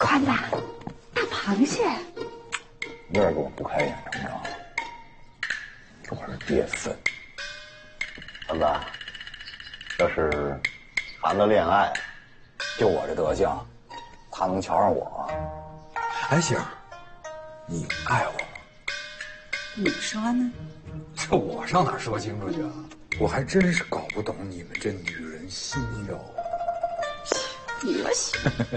宽子，大螃蟹， 有点给我不开眼，成不成？这可是跌份。 宽子，这是谈了恋爱， 就我这德行，他能瞧上我吗？ 哎，星儿，你爱我吗？ 你说呢？ 这我上哪说清楚去啊？我还真是搞不懂你们这女人心柔。 你我喜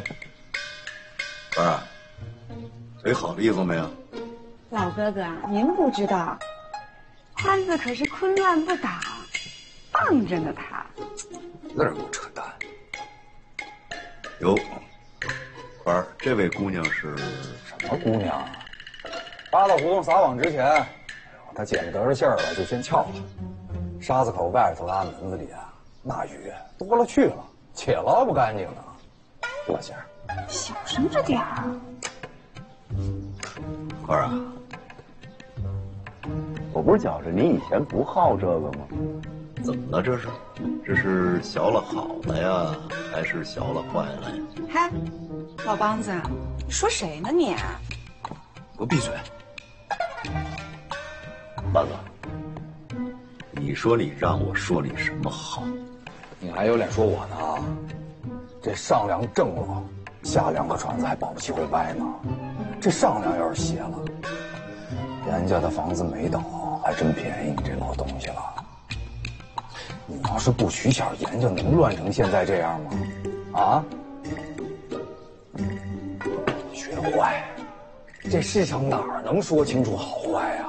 儿啊，有好的意思没有？ 老哥哥，您不知道，宽子可是昆乱不倒，棒着呢他。 有点给我扯淡。 哟，宽儿，这位姑娘是什么姑娘啊？八大胡同撒网之前，他姐们得着信儿了，就先撬了。沙子口外头拉门子里啊，那雨多了去了，且捞不干净呢。多仙儿， 小声着点儿。 宽儿啊， 我不是觉着你以前不好这个吗？ 怎么了这是？这是学了好了呀，还是学了坏了呀？ 嗨，老梆子，你说谁呢你？ 给我闭嘴！ 班子，你说你让我说你什么好？ 你还有脸说我呢？这上梁正了，下梁可船子还保不齐会歪呢。这上梁要是斜了，人家的房子没倒，还真便宜你这老东西了。你要是不取巧研究，能乱成现在这样吗？啊？学坏，这世上哪儿能说清楚好坏呀？